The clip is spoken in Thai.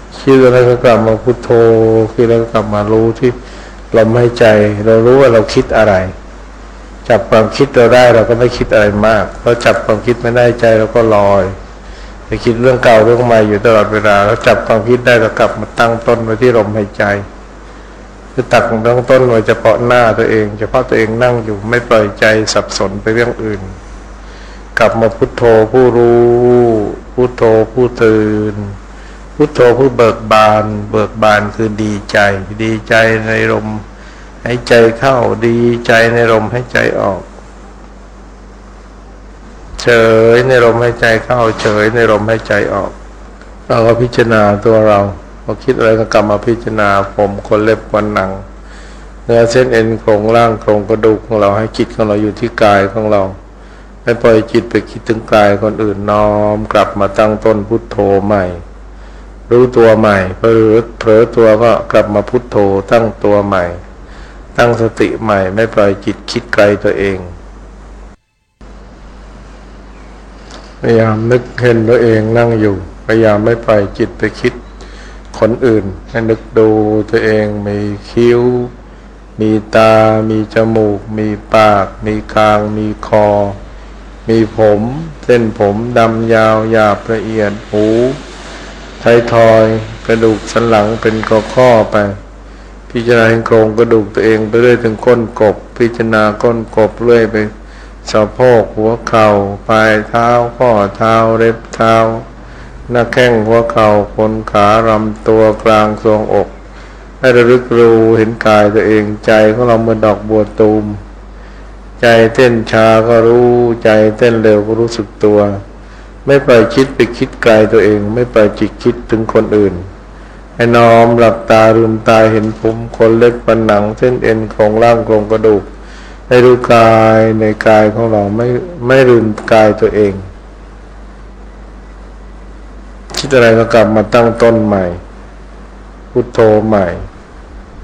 คิดอะไรก็กลับมาพุทโธคิดแล้วก็กลับมารู้ที่ลมหายใจเรารู้ว่าเราคิดอะไรจับความคิดเราได้เราก็ไม่คิดอะไรมากเราจับความคิดไม่ได้ใจเราก็ลอยไปคิดเรื่องเก่าเรื่องใหม่อยู่ตลอดเวลาแล้วจับความคิดได้เรากลับมาตั้งต้นไว้ที่ลมหายใจคือตักตั้งต้นไว้เฉพาะหน้าตัวเองเฉพาะตัวเองนั่งอยู่ไม่ปล่อยใจสับสนไปเรื่องอื่นกลับมาพุทโธผู้รู้พุทโธผู้ตื่นพุทโธผู้เบิกบานคือดีใจในลมหายใจเข้าดีใจในลมหายใจออกเฉยในลมหายใจเข้าเฉยในลมหายใจออกเราก็พิจารณาตัวเราพอคิดอะไรก็กลับมาพิจารณาผมขนเล็บฟันหนังเนื้อเส้นเอ็นโครงร่างโครงกระดูกของเราให้จิตของเราอยู่ที่กายของเราไม่ปล่อยจิตไปคิดถึงกายคนอื่นน้อมกลับมาตั้งต้นพุทโธใหม่รู้ตัวใหม่เผลอตัวก็กลับมาพุทโธตั้งตัวใหม่ตั้งสติใหม่ไม่ปล่อยจิตคิดไกลตัวเองพยายามนึกเห็นตัวเองนั่งอยู่พยายามไม่ปล่อยจิตไปคิดคนอื่นให้นึกดูตัวเองมีคิ้วมีตามีจมูกมีปากมีคางมีคอมีผมเส้นผมดำยาวหยาบละเอียดหูไททอยกระดูกสันหลังเป็นข้อไปพิจารณาโครงกระดูกตัวเองไปเรื่อยถึงก้นกบพิจารณาก้นกบเรื่อยไปสะโพกหัวเข่าปลายเท้าข้อเท้าเล็บเท้าหน้าแข้งหัวเข่าคนขาลำตัวกลางทรวงอกให้ระลึกรู้เห็นกายตัวเองใจของเราเหมือนดอกบัวตูมใจเต้นช้าก็รู้ใจเต้นเร็วก็รู้สึกตัวไม่ปล่อยคิดไปคิดไกลตัวเองไม่ปล่อยจิตคิดถึงคนอื่นให้น้อมหลับตาลืมตาเห็นผมขนเล็บฟันหนังเส้นเอ็นโครงร่างโครงกระดูกให้รู้กายในกายของเราไม่ลืมกายตัวเองคิดอะไรก็กลับมาตั้งต้นใหม่พุทโธใหม่